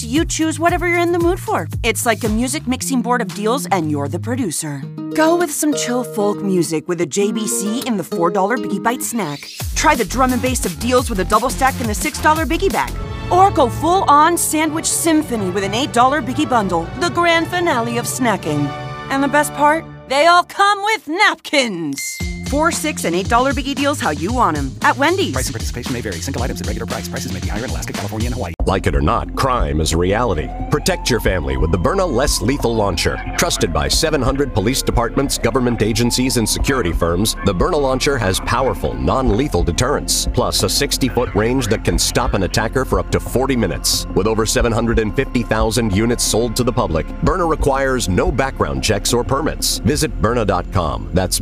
you choose whatever you're in the mood for. It's like a music mixing board of deals, and you're the producer. Go with some chill folk music with a JBC in the $4 Biggie Bite snack. Try the drum and bass of deals with a double stack in the $6 Biggie Bag. Or go full-on sandwich symphony with an $8 Biggie Bundle, the grand finale of snacking. And the best part? They all come with napkins. $4, $6, and $8 Biggie deals how you want them. At Wendy's. Price and participation may vary. Single items at regular price. Prices may be higher in Alaska, California, and Hawaii. Like it or not, crime is a reality. Protect your family with the Byrna Less Lethal Launcher. Trusted by 700 police departments, government agencies, and security firms, the Byrna Launcher has powerful, non-lethal deterrence, plus a 60-foot range that can stop an attacker for up to 40 minutes. With over 750,000 units sold to the public, Byrna requires no background checks or permits. Visit Byrna.com. That's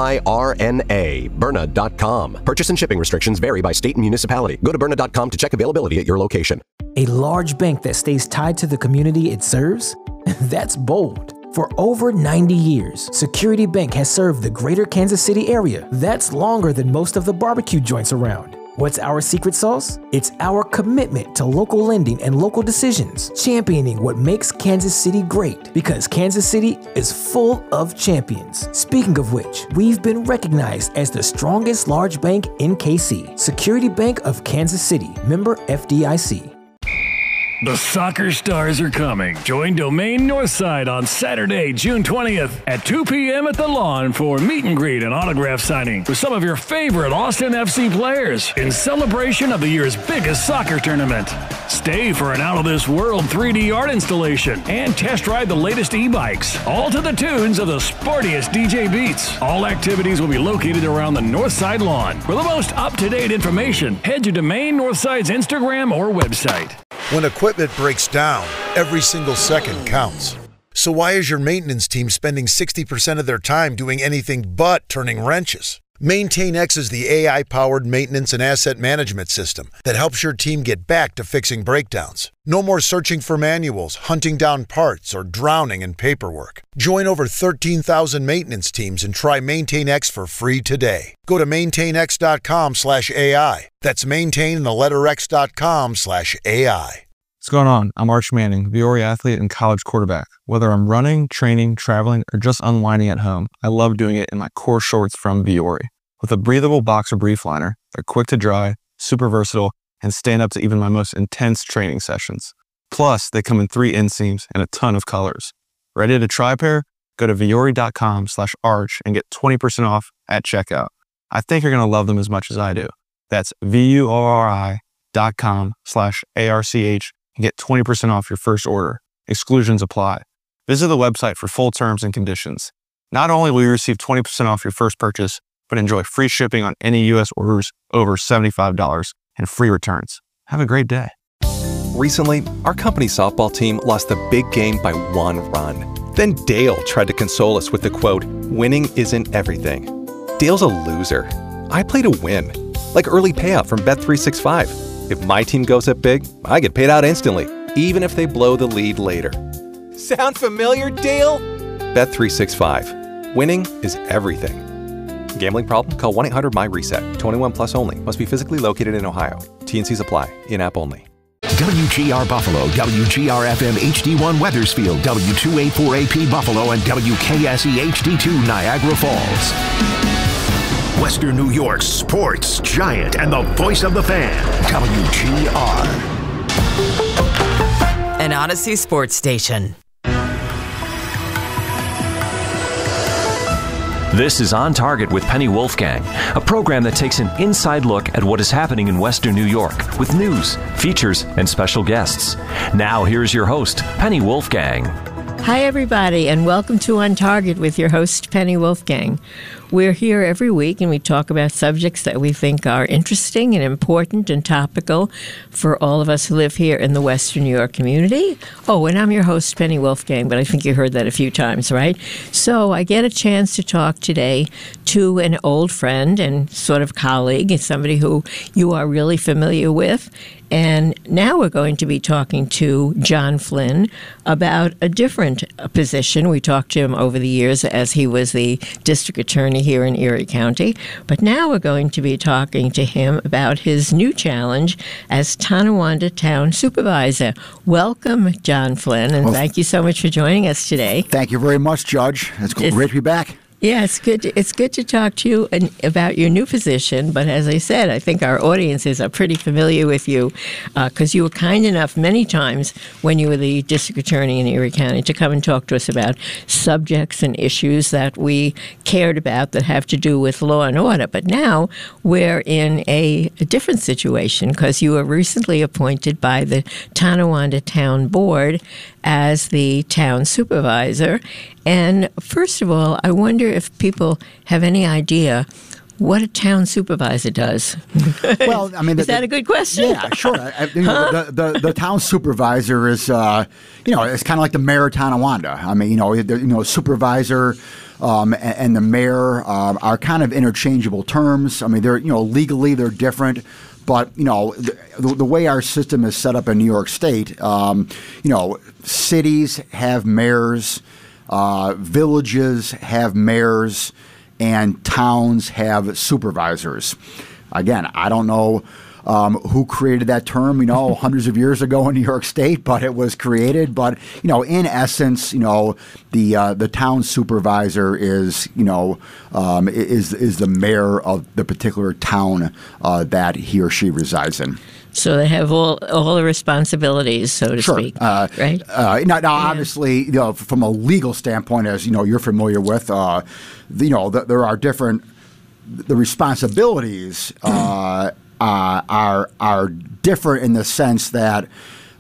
BYRNA, Byrna.com. Purchase and shipping restrictions vary by state and municipality. Go to Byrna.com to check availability at your location. A large bank that stays tied to the community it serves? That's bold. For over 90 years, Security Bank has served the greater Kansas City area. That's longer than most of the barbecue joints around. What's our secret sauce? It's our commitment to local lending and local decisions, championing what makes Kansas City great, because Kansas City is full of champions. Speaking of which, we've been recognized as the strongest large bank in KC. Security Bank of Kansas City, member FDIC. The Soccer Stars are coming. Join Domain Northside on Saturday, June 20th at 2 p.m. at the Lawn for meet and greet and autograph signing with some of your favorite Austin FC players in celebration of the year's biggest soccer tournament. Stay for an out-of-this-world 3D art installation and test ride the latest e-bikes, all to the tunes of the sportiest DJ beats. All activities will be located around the Northside Lawn. For the most up-to-date information, head to Domain Northside's Instagram or website. When equipment breaks down, every single second counts. So why is your maintenance team spending 60% of their time doing anything but turning wrenches? MaintainX is the AI-powered maintenance and asset management system that helps your team get back to fixing breakdowns. No more searching for manuals, hunting down parts, or drowning in paperwork. Join over 13,000 maintenance teams and try MaintainX for free today. Go to maintainx.com/AI. That's maintain and the letter x.com/AI. What's going on? I'm Arch Manning, Viore athlete and college quarterback. Whether I'm running, training, traveling, or just unwinding at home, I love doing it in my core shorts from Viore. With a breathable boxer brief liner, they're quick to dry, super versatile, and stand up to even my most intense training sessions. Plus, they come in 3 inseams and a ton of colors. Ready to try a pair? Go to viore.com/arch and get 20% off at checkout. I think you're going to love them as much as I do. That's VUORI.com/ARCH and get 20% off your first order. Exclusions apply. Visit the website for full terms and conditions. Not only will you receive 20% off your first purchase, but enjoy free shipping on any U.S. orders over $75 and free returns. Have a great day. Recently, our company softball team lost the big game by 1 run. Then Dale tried to console us with the quote, "Winning isn't everything." Dale's a loser. I play to win, like early payout from Bet365. If my team goes up big, I get paid out instantly, even if they blow the lead later. Sound familiar, Dale? Bet365. Winning is everything. Gambling problem? Call 1-800-MY-RESET. 21 plus only. Must be physically located in Ohio. T&Cs apply. In-app only. WGR Buffalo, WGR-FM HD1 Wethersfield, W284AP Buffalo, and WKSE HD2 Niagara Falls. Western New York's sports giant and the voice of the fan, WGR. An Odyssey sports station. This is On Target with Penny Wolfgang, a program that takes an inside look at what is happening in Western New York with news, features, and special guests. Now, here's your host, Penny Wolfgang. Hi, everybody, and welcome to On Target with your host, Penny Wolfgang. We're here every week, and we talk about subjects that we think are interesting and important and topical for all of us who live here in the Western New York community. Oh, and I'm your host, Penny Wolfgang, but I think you heard that a few times, right? So I get a chance to talk today to an old friend and sort of colleague, and somebody who you are really familiar with, And now we're going to be talking to John Flynn about a different position. We talked to him over the years as he was the district attorney here in Erie County. But now we're going to be talking to him about his new challenge as Tonawanda Town Supervisor. Welcome, John Flynn, and thank you so much for joining us today. Thank you very much, Judge. It's great to be back. Yeah, it's good to talk to you about your new position. But as I said, I think our audiences are pretty familiar with you because you were kind enough many times when you were the district attorney in Erie County to come and talk to us about subjects and issues that we cared about that have to do with law and order. But now we're in a different situation because you were recently appointed by the Tonawanda Town Board as the town supervisor. And first of all, I wonder if people have any idea what a town supervisor does. Well, I mean, is that a good question? Yeah, sure. The town supervisor is, it's kind of like the mayor of Tonawanda. I mean, supervisor and the mayor are kind of interchangeable terms. I mean, they're legally they're different. But, the way our system is set up in New York State, cities have mayors, villages have mayors, and towns have supervisors. Again, I don't know who created that term, hundreds of years ago in New York State, but it was created. But, in essence, the town supervisor is the mayor of the particular town that he or she resides in. So they have all the responsibilities, so to speak, right? Now, obviously, from a legal standpoint, as you're familiar with, there are different. The responsibilities are different in the sense that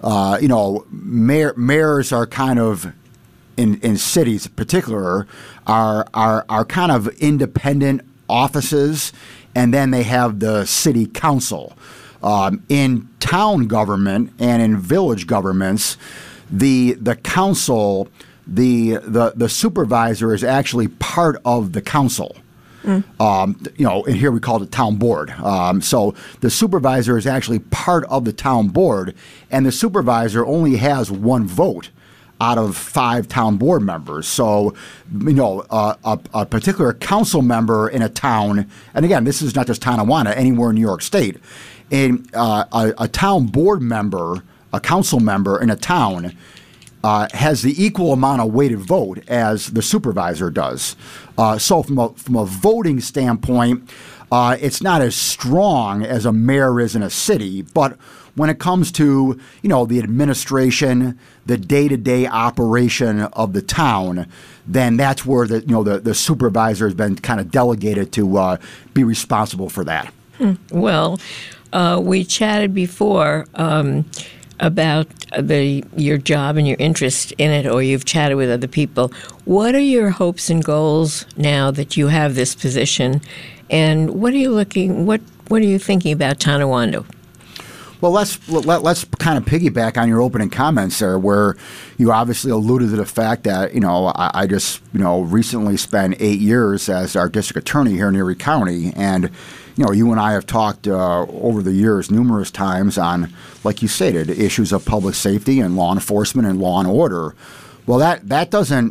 mayors are kind of in cities in particular are kind of independent offices, and then they have the city council. In town government and in village governments, the council, the supervisor is actually part of the council. And here we call it town board. So the supervisor is actually part of the town board, and the supervisor only has one vote out of 5 town board members. So, a particular council member in a town, and again, this is not just Tonawanda, anywhere in New York State, and a town board member, a council member in a town has the equal amount of weighted vote as the supervisor does. So from a voting standpoint, it's not as strong as a mayor is in a city, but when it comes to the administration, the day-to-day operation of the town, then that's where the supervisor has been kind of delegated to be responsible for that. Well, we chatted before about your job and your interest in it, or you've chatted with other people. What are your hopes and goals now that you have this position, and what are you thinking about Tonawanda? Well, let's kind of piggyback on your opening comments there, where you obviously alluded to the fact that I just recently spent 8 years as our district attorney here in Erie County, and you and I have talked over the years numerous times on, like you stated, issues of public safety and law enforcement and law and order. Well, that doesn't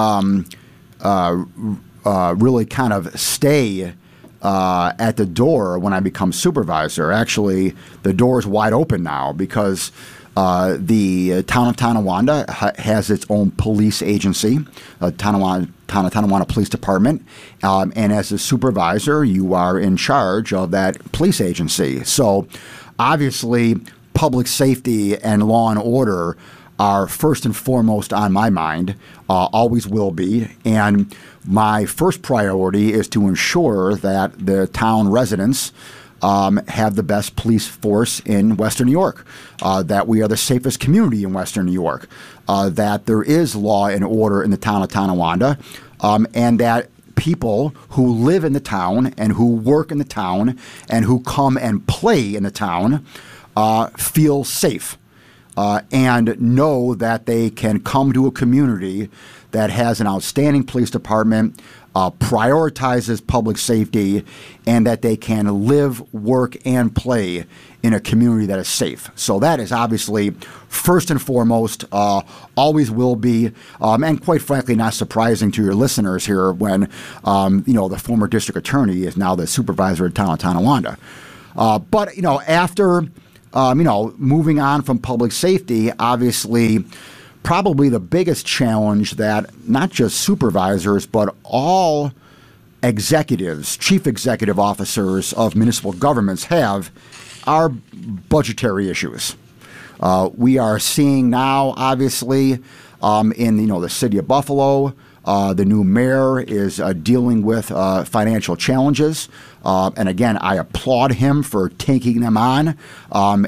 really kind of stay at the door when I become supervisor. Actually, the door is wide open now because the town of Tonawanda has its own police agency, Tonawanda Police Department, and as a supervisor, you are in charge of that police agency. So, obviously, public safety and law and order are first and foremost on my mind, always will be, and my first priority is to ensure that the town residents have the best police force in Western New York, that we are the safest community in Western New York, that there is law and order in the town of Tonawanda, and that people who live in the town and who work in the town and who come and play in the town feel safe. and know that they can come to a community that has an outstanding police department, prioritizes public safety, and that they can live, work, and play in a community that is safe. So that is obviously first and foremost, always will be, and quite frankly, not surprising to your listeners here when, the former district attorney is now the supervisor of town of Tonawanda. But after, moving on from public safety, obviously, probably the biggest challenge that not just supervisors, but all executives, chief executive officers of municipal governments have are budgetary issues. We are seeing now, obviously, in the city of Buffalo, the new mayor is dealing with financial challenges. And again, I applaud him for taking them on